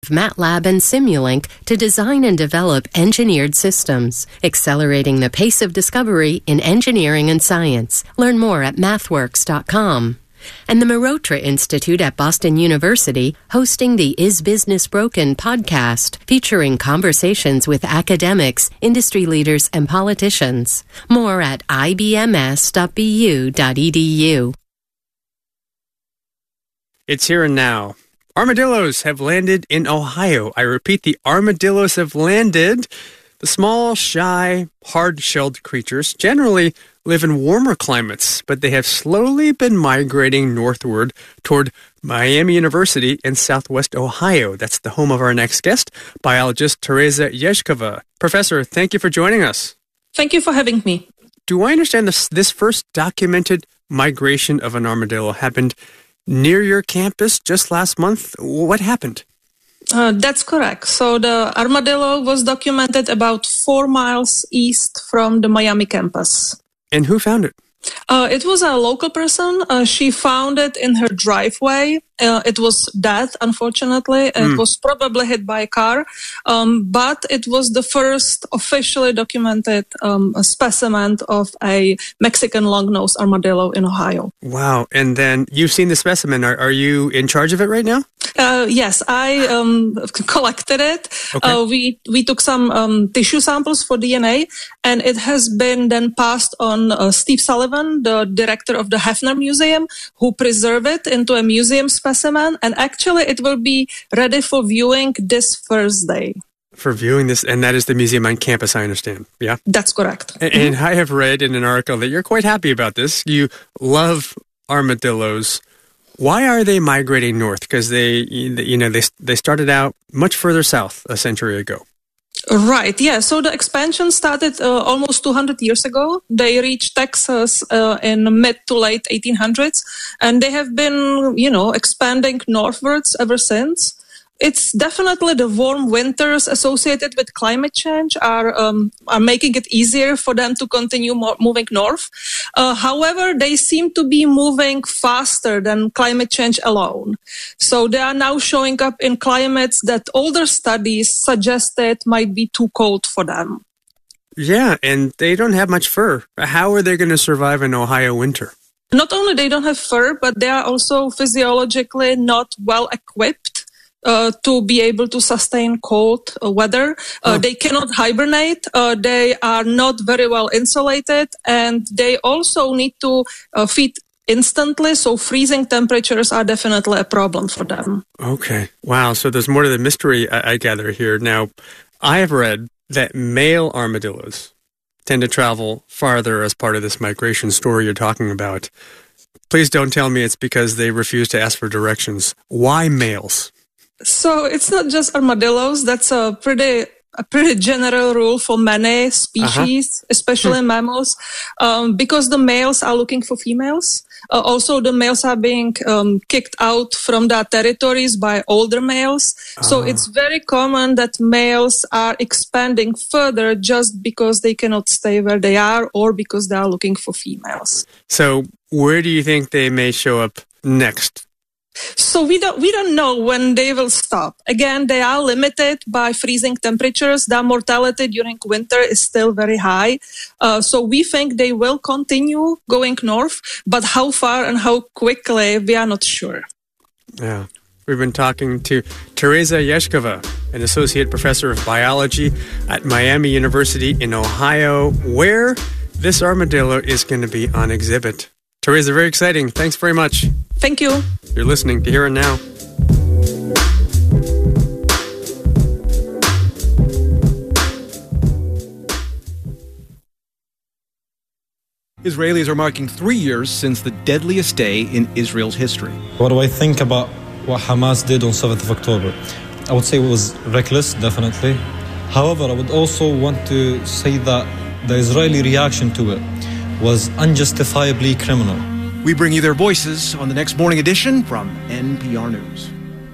MATLAB and Simulink to design and develop engineered systems, accelerating the pace of discovery in engineering and science. Learn more at mathworks.com. And the Mehrotra Institute at Boston University hosting the Is Business Broken podcast, featuring conversations with academics, industry leaders, and politicians. More at ibms.bu.edu. It's here and now. Armadillos have landed in Ohio. I repeat, the armadillos have landed. The small, shy, hard-shelled creatures generally live in warmer climates, but they have slowly been migrating northward toward Miami University in southwest Ohio. That's the home of our next guest, biologist Tereza Yezhkova. Professor, thank you for joining us. Thank you for having me. Do I understand this first documented migration of an armadillo happened near your campus just last month? What happened? That's correct. So the armadillo was documented about 4 miles east from the Miami campus. And who found it? It was a local person. She found it in her driveway. It was dead, unfortunately. It was probably hit by a car. But it was the first officially documented specimen of a Mexican long-nosed armadillo in Ohio. Wow. And then you've seen the specimen. Are you in charge of it right now? Yes, I collected it. Okay. We took some tissue samples for DNA, and it has been then passed on Steve Sullivan, the director of the Hefner Museum, who preserved it into a museum specimen. And actually, it will be ready for viewing this Thursday. For viewing this, and that is the museum on campus, I understand. Yeah? That's correct. And I have read in an article that you're quite happy about this. You love armadillos. Why are they migrating north? Because they started out much further south a century ago. Right, yeah. So the expansion started almost 200 years ago. They reached Texas in the mid to late 1800s, and they have been, expanding northwards ever since. It's definitely the warm winters associated with climate change are making it easier for them to continue moving north. However, they seem to be moving faster than climate change alone. So they are now showing up in climates that older studies suggested might be too cold for them. Yeah, and they don't have much fur. How are they going to survive an Ohio winter? Not only they don't have fur, but they are also physiologically not well equipped to be able to sustain cold weather. They cannot hibernate. They are not very well insulated, and they also need to feed instantly. So freezing temperatures are definitely a problem for them. Okay. Wow. So there's more to the mystery, I gather here. Now, I have read that male armadillos tend to travel farther as part of this migration story you're talking about. Please don't tell me it's because they refuse to ask for directions. Why males? So it's not just armadillos. That's a pretty general rule for many species, especially mammals, because the males are looking for females. Also, the males are being kicked out from their territories by older males. So it's very common that males are expanding further just because they cannot stay where they are or because they are looking for females. So where do you think they may show up next? So we don't know when they will stop. Again, they are limited by freezing temperatures. Their mortality during winter is still very high. So we think they will continue going north, but how far and how quickly, we are not sure. Yeah. We've been talking to Tereza Yezhkova, an associate professor of biology at Miami University in Ohio, where this armadillo is going to be on exhibit. Tereza, very exciting. Thanks very much. Thank you. You're listening to Here and Now. Israelis are marking 3 years since the deadliest day in Israel's history. What do I think about what Hamas did on 7th of October? I would say it was reckless, definitely. However, I would also want to say that the Israeli reaction to it was unjustifiably criminal. We bring you their voices on the next morning edition from NPR News.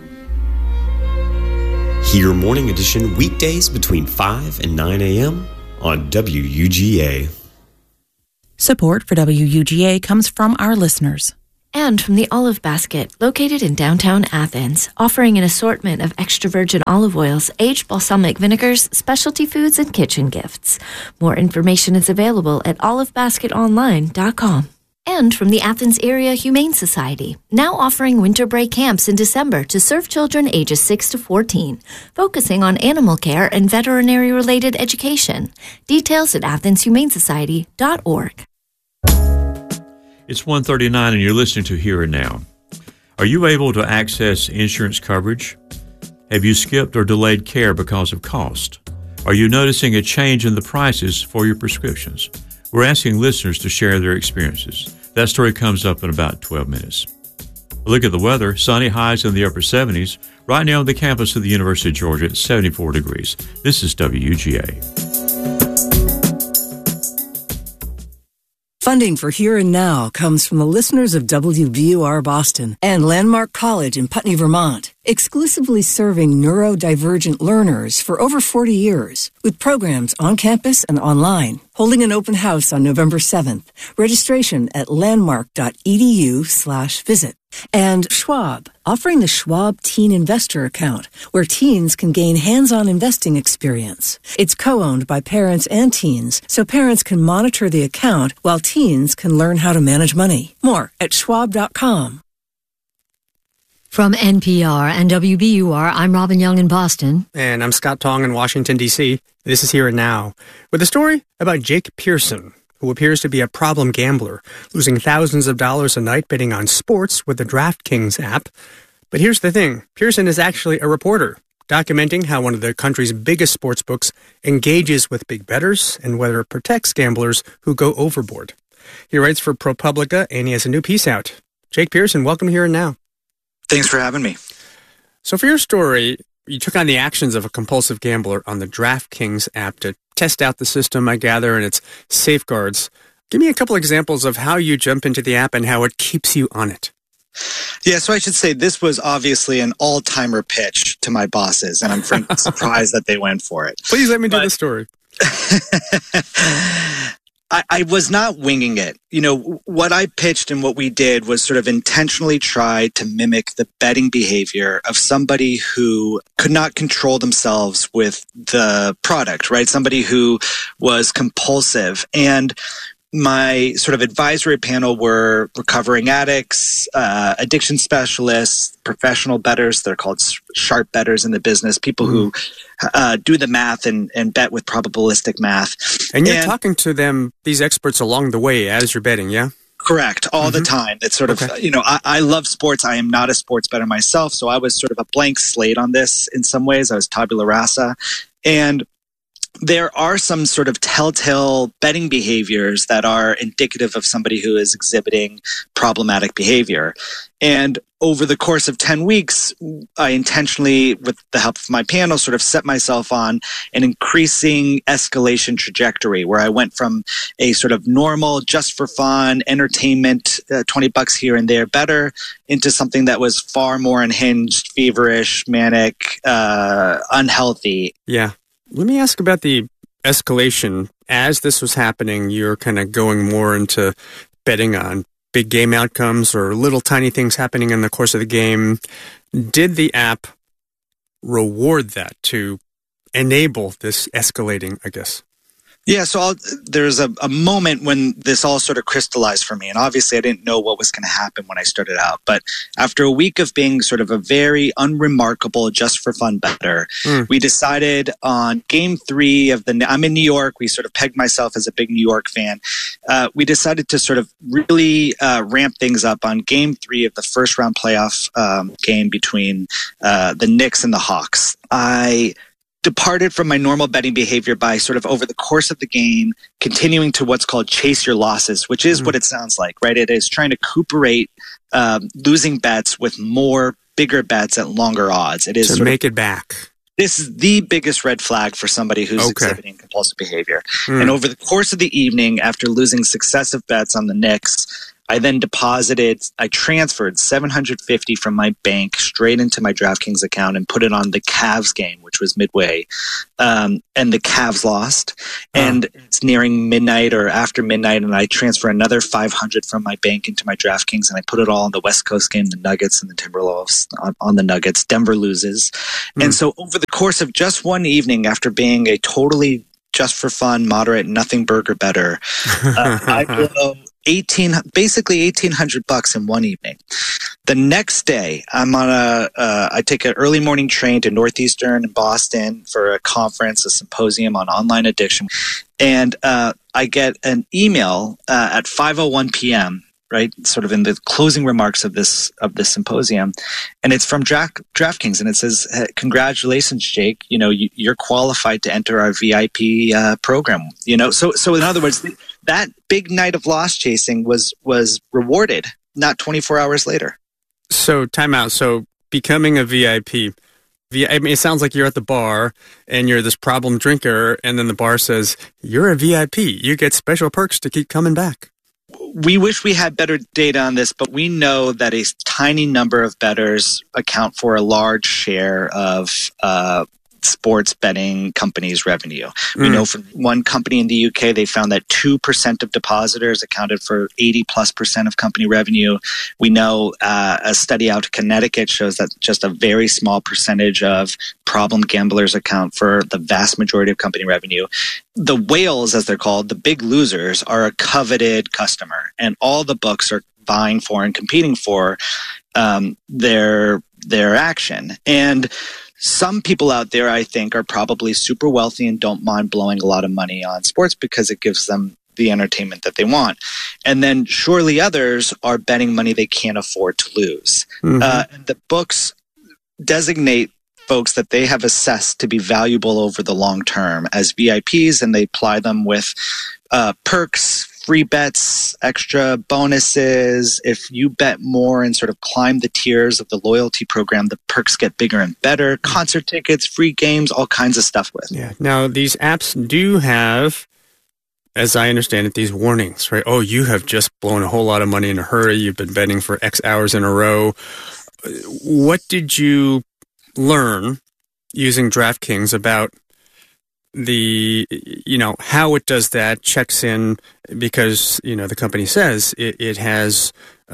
Hear Morning Edition weekdays between 5 and 9 a.m. on WUGA. Support for WUGA comes from our listeners. And from the Olive Basket, located in downtown Athens, offering an assortment of extra virgin olive oils, aged balsamic vinegars, specialty foods, and kitchen gifts. More information is available at olivebasketonline.com. And from the Athens Area Humane Society, now offering winter break camps in December to serve children ages 6 to 14, focusing on animal care and veterinary-related education. Details at athenshumanesociety.org. It's 1:39 and you're listening to Here and Now. Are you able to access insurance coverage? Have you skipped or delayed care because of cost? Are you noticing a change in the prices for your prescriptions? We're asking listeners to share their experiences. That story comes up in about 12 minutes. A look at the weather. Sunny, highs in the upper 70s. Right now on the campus of the University of Georgia at 74 degrees. This is WGA. Funding for Here and Now comes from the listeners of WBUR Boston and Landmark College in Putney, Vermont, exclusively serving neurodivergent learners for over 40 years, with programs on campus and online. Holding an open house on November 7th. Registration at landmark.edu/visit. And Schwab, offering the Schwab Teen Investor Account, where teens can gain hands-on investing experience. It's co-owned by parents and teens, so parents can monitor the account while teens can learn how to manage money. More at schwab.com. From NPR and WBUR, I'm Robin Young in Boston. And I'm Scott Tong in Washington, D.C. This is Here and Now, with a story about Jake Pearson, who appears to be a problem gambler, losing thousands of dollars a night betting on sports with the DraftKings app. But here's the thing. Pearson is actually a reporter, documenting how one of the country's biggest sports books engages with big bettors and whether it protects gamblers who go overboard. He writes for ProPublica, and he has a new piece out. Jake Pearson, welcome to Here and Now. Thanks for having me. So for your story, you took on the actions of a compulsive gambler on the DraftKings app to test out the system, I gather, and its safeguards. Give me a couple examples of how you jump into the app and how it keeps you on it. Yeah, so I should say this was obviously an all-timer pitch to my bosses, and I'm frankly surprised that they went for it. Please let me do the story. I was not winging it. You know, what I pitched and what we did was sort of intentionally try to mimic the betting behavior of somebody who could not control themselves with the product, right? Somebody who was compulsive. And my sort of advisory panel were recovering addicts, addiction specialists, professional bettors. They're called sharp bettors in the business, people who do the math and bet with probabilistic math. And you're talking to them, these experts, along the way as you're betting, yeah? Correct. All the time. It's sort of, you know, I love sports. I am not a sports bettor myself. So I was sort of a blank slate on this in some ways. I was tabula rasa. And there are some sort of telltale betting behaviors that are indicative of somebody who is exhibiting problematic behavior. And over the course of 10 weeks, I intentionally, with the help of my panel, sort of set myself on an increasing escalation trajectory where I went from a sort of normal, just for fun, entertainment, $20 here and there better, into something that was far more unhinged, feverish, manic, unhealthy. Yeah. Let me ask about the escalation. As this was happening, you're kind of going more into betting on big game outcomes or little tiny things happening in the course of the game. Did the app reward that to enable this escalating, I guess? Yeah, so there's a moment when this all sort of crystallized for me. And obviously I didn't know what was going to happen when I started out. But after a week of being sort of a very unremarkable, just for fun bettor, we decided on game 3 of I'm in New York. We sort of pegged myself as a big New York fan. We decided to sort of really ramp things up on game 3 of the first round playoff game between the Knicks and the Hawks. I departed from my normal betting behavior by sort of over the course of the game, continuing to what's called chase your losses, which is what it sounds like, right? It is trying to recuperate losing bets with more bigger bets at longer odds. It is to make it back. This is the biggest red flag for somebody who's exhibiting compulsive behavior. And over the course of the evening, after losing successive bets on the Knicks, I then I transferred $750 from my bank straight into my DraftKings account and put it on the Cavs game, which was midway. And the Cavs lost. And it's nearing midnight or after midnight, and I transfer another $500 from my bank into my DraftKings, and I put it all on the West Coast game, the Nuggets and the Timberwolves on the Nuggets. Denver loses. And so over the course of just one evening, after being a totally just for fun, moderate, nothing burger better, I blow basically $1,800 in one evening. The next day, I take an early morning train to Northeastern in Boston for a conference, a symposium on online addiction. And I get an email at 5:01 p.m., right, sort of in the closing remarks of this symposium, and it's from DraftKings, and it says, "Congratulations, Jake. You're qualified to enter our VIP program." So in other words, that big night of loss chasing was rewarded not 24 hours later. So time out. So becoming a VIP. I mean, it sounds like you're at the bar and you're this problem drinker, and then the bar says, "You're a VIP. You get special perks to keep coming back." We wish we had better data on this, but we know that a tiny number of bettors account for a large share of sports betting companies' revenue. We know from one company in the UK, they found that 2% of depositors accounted for 80+% of company revenue. We know a study out of Connecticut shows that just a very small percentage of problem gamblers account for the vast majority of company revenue. The whales, as they're called, the big losers, are a coveted customer, and all the books are vying for and competing for their action. And some people out there, I think, are probably super wealthy and don't mind blowing a lot of money on sports because it gives them the entertainment that they want. And then surely others are betting money they can't afford to lose. And the books designate folks that they have assessed to be valuable over the long term as VIPs, and they apply them with perks, free bets, extra bonuses. If you bet more and sort of climb the tiers of the loyalty program, the perks get bigger and better. Concert tickets, free games, all kinds of stuff with. Yeah. Now, these apps do have, as I understand it, these warnings, right? Oh, you have just blown a whole lot of money in a hurry. You've been betting for X hours in a row. What did you learn using DraftKings about how it does that, checks in, because, the company says it has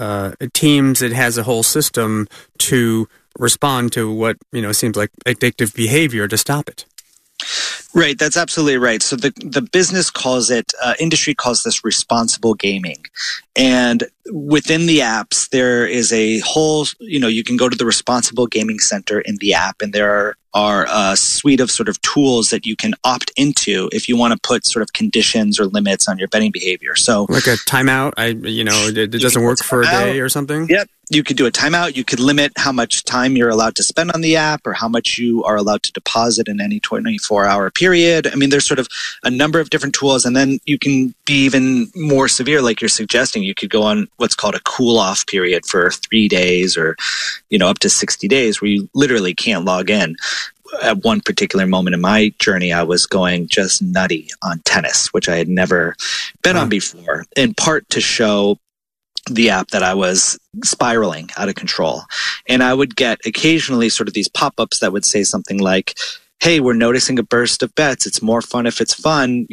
teams, it has a whole system to respond to what, seems like addictive behavior to stop it. Right, that's absolutely right. So the business calls it, industry calls this responsible gaming. And within the apps, there is a whole, you can go to the Responsible Gaming Center in the app, and there are a suite of sort of tools that you can opt into if you want to put sort of conditions or limits on your betting behavior. So, like a timeout, it doesn't work for a day or something? Yep. You could do a timeout. You could limit how much time you're allowed to spend on the app or how much you are allowed to deposit in any 24-hour period. I mean, there's sort of a number of different tools, and then you can be even more severe, like you're suggesting. You could go on what's called a cool-off period for 3 days or, up to 60 days where you literally can't log in. At one particular moment in my journey, I was going just nutty on tennis, which I had never been on before, in part to show the app that I was spiraling out of control. And I would get occasionally sort of these pop-ups that would say something like, "Hey, we're noticing a burst of bets. It's more fun if it's fun.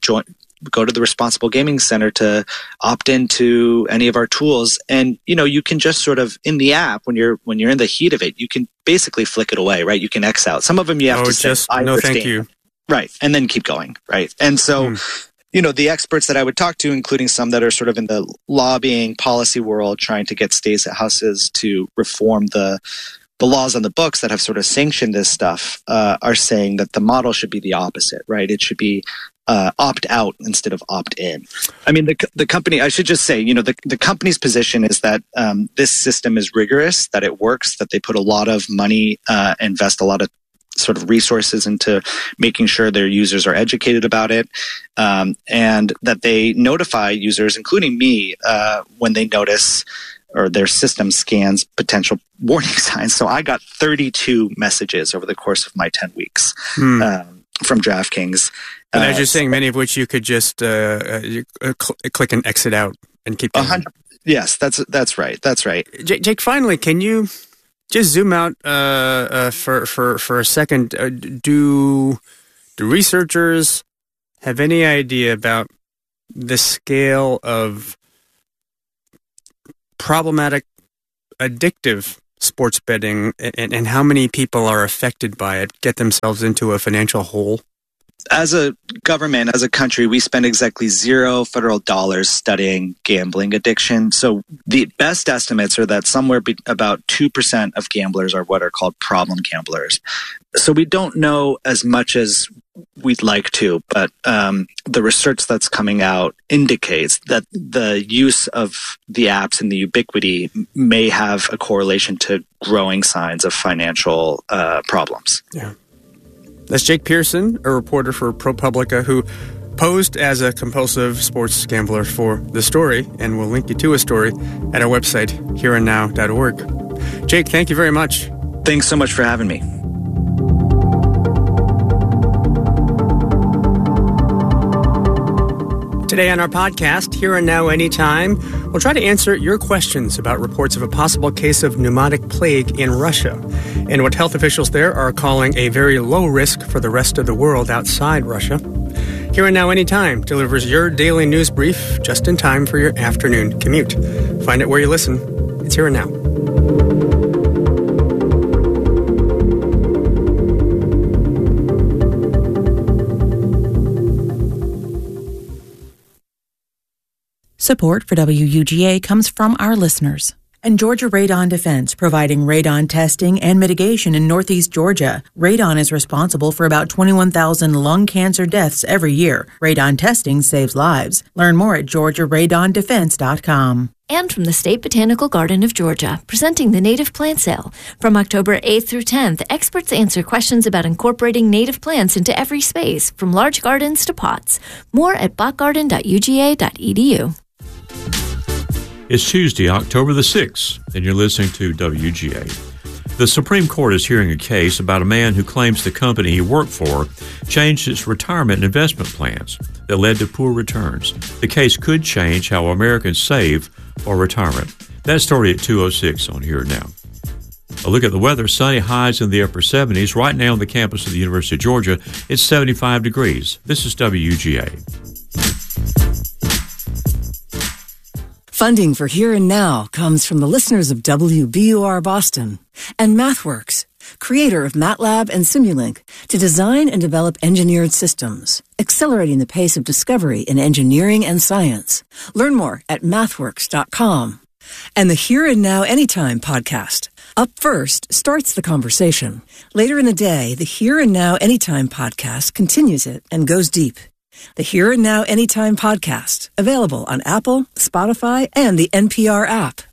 Go to the Responsible Gaming Center to opt into any of our tools." And, you can just sort of in the app, when you're in the heat of it, you can basically flick it away, right? You can X out. Some of them you have to say, no, thank you. Right. And then keep going. Right. And so, the experts that I would talk to, including some that are sort of in the lobbying policy world, trying to get states and houses to reform the laws on the books that have sort of sanctioned this stuff, are saying that the model should be the opposite, right? It should be opt out instead of opt in. I mean, the company, I should just say, the company's position is that this system is rigorous, that it works, that they put a lot of money, invest a lot of sort of resources into making sure their users are educated about it, and that they notify users, including me, when they notice or their system scans potential warning signs. So I got 32 messages over the course of my 10 weeks from DraftKings. And as you're saying, many of which you could just click and exit out and keep going. Yes, that's right. That's right. Jake, finally, can you just zoom out for a second? Do researchers have any idea about the scale of problematic, addictive sports betting and how many people are affected by it, get themselves into a financial hole? As a government, as a country, we spend exactly $0 federal dollars studying gambling addiction. So the best estimates are that somewhere about 2% of gamblers are what are called problem gamblers. So we don't know as much as we'd like to, but the research that's coming out indicates that the use of the apps and the ubiquity may have a correlation to growing signs of financial problems. Yeah. That's Jake Pearson, a reporter for ProPublica, who posed as a compulsive sports gambler for The Story, and we'll link you to a story at our website, hereandnow.org. Jake, thank you very much. Thanks so much for having me. Today on our podcast, Here and Now Anytime, we'll try to answer your questions about reports of a possible case of pneumotic plague in Russia and what health officials there are calling a very low risk for the rest of the world outside Russia. Here and Now Anytime delivers your daily news brief just in time for your afternoon commute. Find it where you listen. It's Here and Now. Support for WUGA comes from our listeners. And Georgia Radon Defense, providing radon testing and mitigation in Northeast Georgia. Radon is responsible for about 21,000 lung cancer deaths every year. Radon testing saves lives. Learn more at GeorgiaRadonDefense.com. And from the State Botanical Garden of Georgia, presenting the Native Plant Sale. From October 8th through 10th, experts answer questions about incorporating native plants into every space, from large gardens to pots. More at botgarden.uga.edu. It's Tuesday, October the 6th, and you're listening to WGA. The Supreme Court is hearing a case about a man who claims the company he worked for changed its retirement and investment plans that led to poor returns. The case could change how Americans save for retirement. That story at 2:06 on Here and Now. A look at the weather. Sunny, highs in the upper 70s. Right now on the campus of the University of Georgia, it's 75 degrees. This is WGA. Funding for Here and Now comes from the listeners of WBUR Boston and MathWorks, creator of MATLAB and Simulink, to design and develop engineered systems, accelerating the pace of discovery in engineering and science. Learn more at mathworks.com. And the Here and Now Anytime podcast. Up First starts the conversation. Later in the day, the Here and Now Anytime podcast continues it and goes deep. The Here and Now Anytime podcast, available on Apple, Spotify, and the NPR app.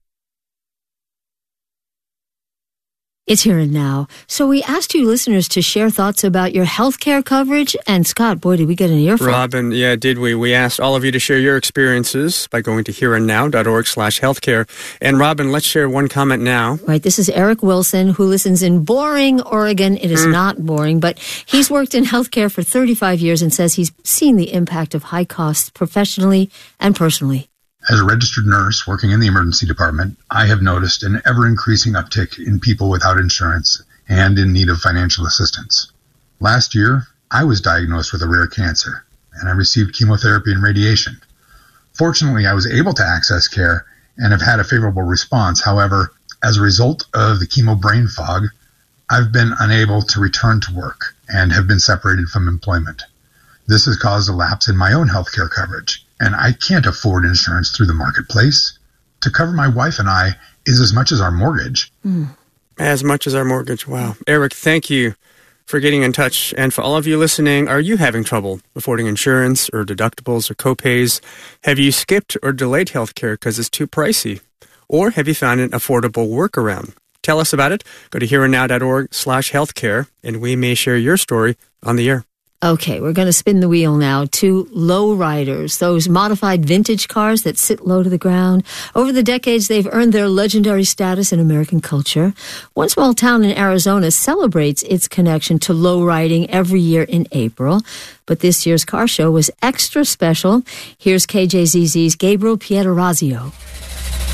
It's Here and Now. So we asked you listeners to share thoughts about your healthcare coverage. And Scott, boy, did we get an earful. Robin, yeah, did we? We asked all of you to share your experiences by going to hereandnow.org/healthcare. And Robin, let's share one comment now. Right, this is Eric Wilson, who listens in boring Oregon. It is not boring, but he's worked in healthcare for 35 years and says he's seen the impact of high costs professionally and personally. As a registered nurse working in the emergency department, I have noticed an ever-increasing uptick in people without insurance and in need of financial assistance. Last year, I was diagnosed with a rare cancer, and I received chemotherapy and radiation. Fortunately, I was able to access care and have had a favorable response. However, as a result of the chemo brain fog, I've been unable to return to work and have been separated from employment. This has caused a lapse in my own healthcare coverage, and I can't afford insurance through the marketplace. To cover my wife and I is as much as our mortgage. As much as our mortgage, wow. Eric, thank you for getting in touch. And for all of you listening, are you having trouble affording insurance or deductibles or copays? Have you skipped or delayed health care because it's too pricey? Or have you found an affordable workaround? Tell us about it. Go to hereandnow.org/healthcare, and we may share your story on the air. Okay, we're going to spin the wheel now to lowriders, those modified vintage cars that sit low to the ground. Over the decades, they've earned their legendary status in American culture. One small town in Arizona celebrates its connection to lowriding every year in April. But this year's car show was extra special. Here's KJZZ's Gabriel Pietarazio.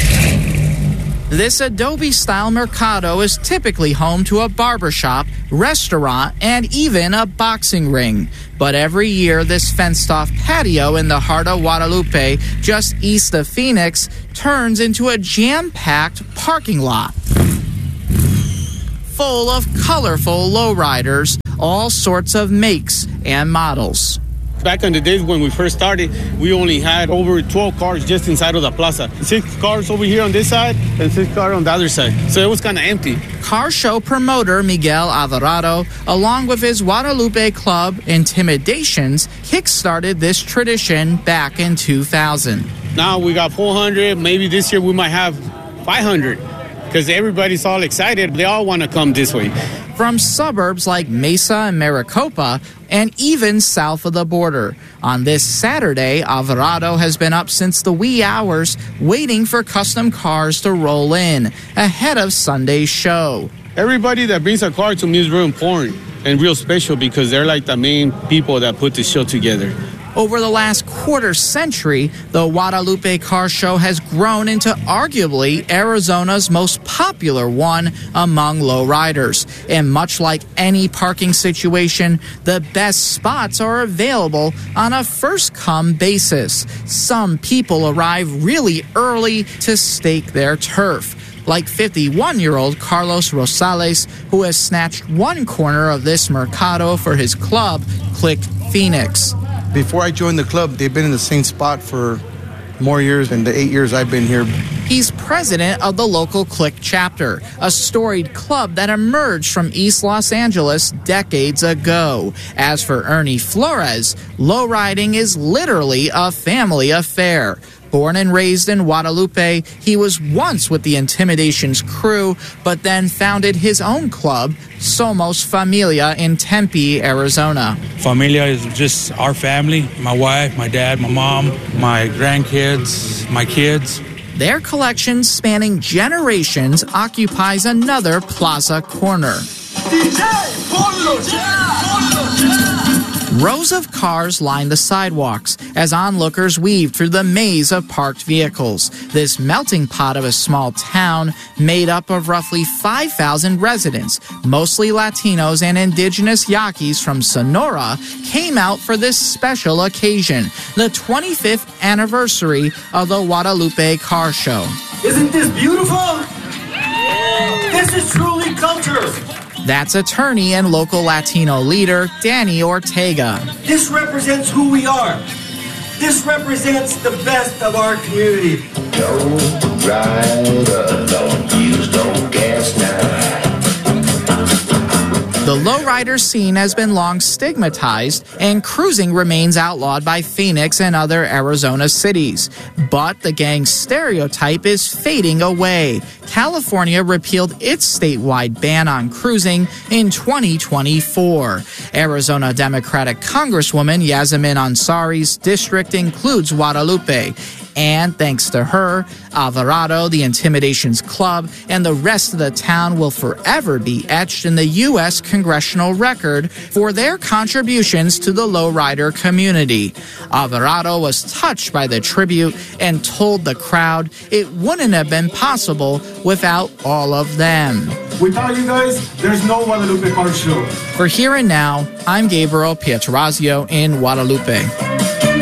This adobe-style mercado is typically home to a barbershop, restaurant, and even a boxing ring. But every year, this fenced-off patio in the heart of Guadalupe, just east of Phoenix, turns into a jam-packed parking lot full of colorful lowriders, all sorts of makes and models. Back in the days when we first started, we only had over 12 cars just inside of the plaza. 6 cars over here on this side and 6 cars on the other side. So it was kind of empty. Car show promoter Miguel Alvarado, along with his Guadalupe club Intimidations, kick-started this tradition back in 2000. Now we got 400. Maybe this year we might have 500 because everybody's all excited. They all want to come this way. From suburbs like Mesa and Maricopa, and even south of the border. On this Saturday, Alvarado has been up since the wee hours, waiting for custom cars to roll in, ahead of Sunday's show. Everybody that brings a car to me is real important and real special because they're like the main people that put the show together. Over the last quarter century, the Guadalupe Car Show has grown into arguably Arizona's most popular one among lowriders. And much like any parking situation, the best spots are available on a first-come basis. Some people arrive really early to stake their turf, like 51-year-old Carlos Rosales, who has snatched one corner of this mercado for his club, Click Phoenix. Before I joined the club, they've been in the same spot for more years than the 8 years I've been here. He's president of the local Click chapter, a storied club that emerged from East Los Angeles decades ago. As for Ernie Flores, lowriding is literally a family affair. Born and raised in Guadalupe, he was once with the Intimidations crew, but then founded his own club, Somos Familia, in Tempe, Arizona. Familia is just our family, my wife, my dad, my mom, my grandkids, my kids. Their collection, spanning generations, occupies another plaza corner. Rows of cars line the sidewalks as onlookers weave through the maze of parked vehicles. This melting pot of a small town made up of roughly 5,000 residents, mostly Latinos and indigenous Yaquis from Sonora, came out for this special occasion, the 25th anniversary of the Guadalupe Car Show. Isn't this beautiful? This is truly culture. That's attorney and local Latino leader Danny Ortega. This represents who we are. This represents the best of our community. Don't ride alone, use no gas now. The lowrider scene has been long stigmatized, and cruising remains outlawed by Phoenix and other Arizona cities. But the gang stereotype is fading away. California repealed its statewide ban on cruising in 2024. Arizona Democratic Congresswoman Yasamin Ansari's district includes Guadalupe. And thanks to her, Alvarado, the Intimidations Club, and the rest of the town will forever be etched in the U.S. congressional record for their contributions to the lowrider community. Alvarado was touched by the tribute and told the crowd it wouldn't have been possible without all of them. Without you guys, there's no Guadalupe Car Show. For Here and Now, I'm Gabriel Pietrorazio in Guadalupe.